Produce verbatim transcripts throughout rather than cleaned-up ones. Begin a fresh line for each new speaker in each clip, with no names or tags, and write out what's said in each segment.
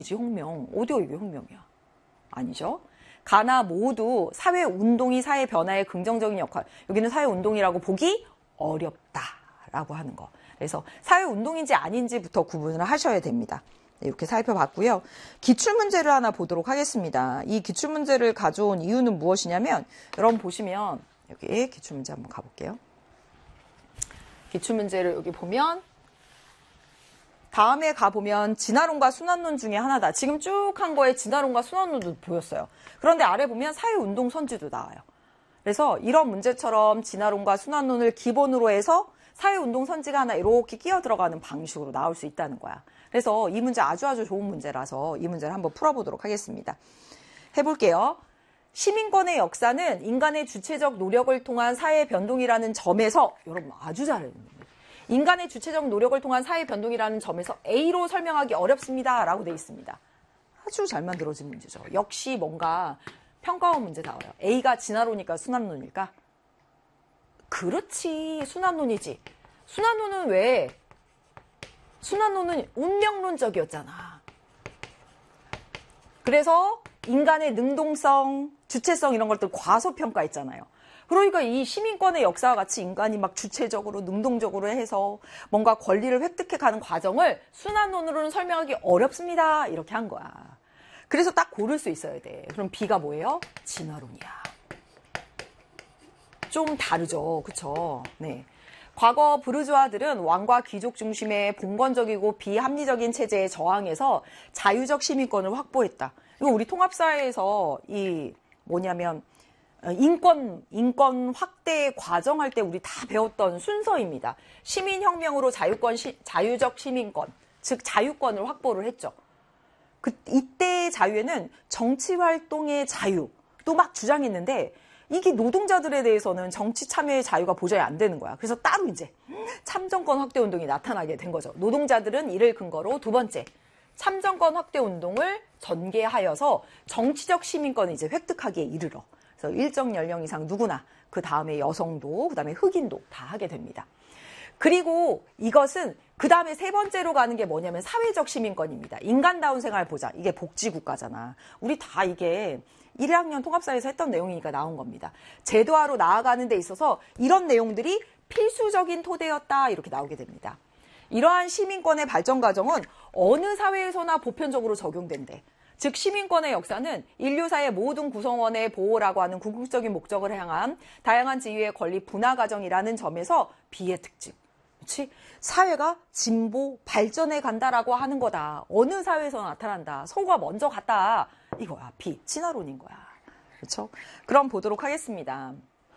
혁명. 어디가 이게 혁명이야? 아니죠. 가나 모두 사회운동이 사회 변화에 긍정적인 역할. 여기는 사회운동이라고 보기 어렵다라고 하는 거. 그래서 사회운동인지 아닌지부터 구분을 하셔야 됩니다. 이렇게 살펴봤고요. 기출문제를 하나 보도록 하겠습니다. 이 기출문제를 가져온 이유는 무엇이냐면 여러분 보시면 여기 기출문제 한번 가볼게요. 기출문제를 여기 보면 다음에 가보면 진화론과 순환론 중에 하나다. 지금 쭉 한 거에 진화론과 순환론도 보였어요. 그런데 아래 보면 사회운동 선지도 나와요. 그래서 이런 문제처럼 진화론과 순환론을 기본으로 해서 사회운동 선지가 하나 이렇게 끼어 들어가는 방식으로 나올 수 있다는 거야. 그래서 이 문제 아주 아주 좋은 문제라서 이 문제를 한번 풀어보도록 하겠습니다. 해볼게요. 시민권의 역사는 인간의 주체적 노력을 통한 사회 변동이라는 점에서 여러분 아주 잘했는데 인간의 주체적 노력을 통한 사회 변동이라는 점에서 A로 설명하기 어렵습니다. 라고 되어 있습니다. 아주 잘 만들어진 문제죠. 역시 뭔가 평가원 문제 나와요. A가 진화론일까 순환론일까? 그렇지. 순환론이지. 순환론은 왜? 순환론은 운명론적이었잖아. 그래서 인간의 능동성, 주체성 이런 것들 과소평가했잖아요. 그러니까 이 시민권의 역사와 같이 인간이 막 주체적으로 능동적으로 해서 뭔가 권리를 획득해가는 과정을 순환론으로는 설명하기 어렵습니다. 이렇게 한 거야. 그래서 딱 고를 수 있어야 돼. 그럼 B가 뭐예요? 진화론이야. 좀 다르죠. 그쵸? 네. 과거 부르주아들은 왕과 귀족 중심의 봉건적이고 비합리적인 체제에 저항해서 자유적 시민권을 확보했다. 이거 우리 통합사회에서 이 뭐냐면 인권, 인권 확대 과정할 때 우리 다 배웠던 순서입니다. 시민혁명으로 자유권, 시, 자유적 시민권, 즉 자유권을 확보를 했죠. 그, 이때의 자유에는 정치활동의 자유도 막 주장했는데 이게 노동자들에 대해서는 정치 참여의 자유가 보장이 안 되는 거야. 그래서 따로 이제 참정권 확대 운동이 나타나게 된 거죠. 노동자들은 이를 근거로 두 번째, 참정권 확대 운동을 전개하여서 정치적 시민권을 이제 획득하기에 이르러. 그래서 일정 연령 이상 누구나 그 다음에 여성도 그 다음에 흑인도 다 하게 됩니다. 그리고 이것은 그 다음에 세 번째로 가는 게 뭐냐면 사회적 시민권입니다. 인간다운 생활 보자. 이게 복지국가잖아. 우리 다 이게 일 학년 통합사에서 했던 내용이니까 나온 겁니다. 제도화로 나아가는 데 있어서 이런 내용들이 필수적인 토대였다 이렇게 나오게 됩니다. 이러한 시민권의 발전 과정은 어느 사회에서나 보편적으로 적용된대. 즉 시민권의 역사는 인류사의 모든 구성원의 보호라고 하는 궁극적인 목적을 향한 다양한 지위의 권리 분화 과정이라는 점에서 B의 특징. 그렇지? 사회가 진보, 발전해 간다라고 하는 거다. 어느 사회에서 나타난다. 서구가 먼저 갔다. 이거야. B. 진화론인 거야. 그렇죠? 그럼 보도록 하겠습니다.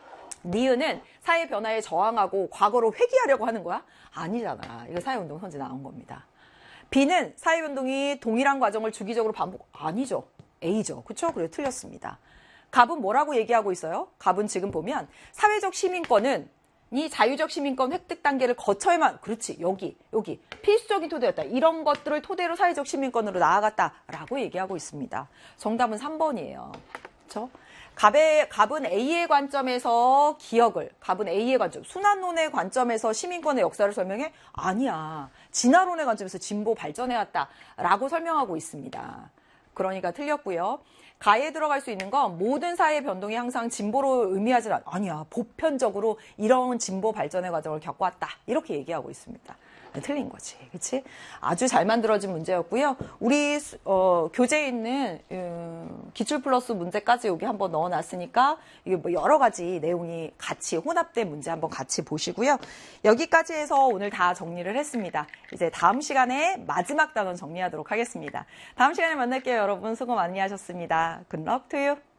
니은은 사회 변화에 저항하고 과거로 회귀하려고 하는 거야? 아니잖아. 이거 사회운동 선지 나온 겁니다. B는 사회운동이 동일한 과정을 주기적으로 반복, 아니죠. A죠. 그렇죠? 그래 틀렸습니다. 갑은 뭐라고 얘기하고 있어요? 갑은 지금 보면 사회적 시민권은 이 자유적 시민권 획득 단계를 거쳐야만, 그렇지, 여기, 여기, 필수적인 토대였다. 이런 것들을 토대로 사회적 시민권으로 나아갔다라고 얘기하고 있습니다. 정답은 삼 번이에요. 그렇죠? 갑의, 갑은 A의 관점에서 기억을, 갑은 A의 관점, 순환론의 관점에서 시민권의 역사를 설명해? 아니야. 진화론의 관점에서 진보 발전해왔다라고 설명하고 있습니다. 그러니까 틀렸고요. 가에 들어갈 수 있는 건 모든 사회 변동이 항상 진보로 의미하지 않, 아니야. 보편적으로 이런 진보 발전의 과정을 겪어왔다. 이렇게 얘기하고 있습니다. 틀린 거지. 그치? 아주 잘 만들어진 문제였고요. 우리 어, 교재에 있는 음, 기출 플러스 문제까지 여기 한번 넣어놨으니까 이게 뭐 여러 가지 내용이 같이 혼합된 문제 한번 같이 보시고요. 여기까지 해서 오늘 다 정리를 했습니다. 이제 다음 시간에 마지막 단원 정리하도록 하겠습니다. 다음 시간에 만날게요. 여러분 수고 많이 하셨습니다. Good luck to you.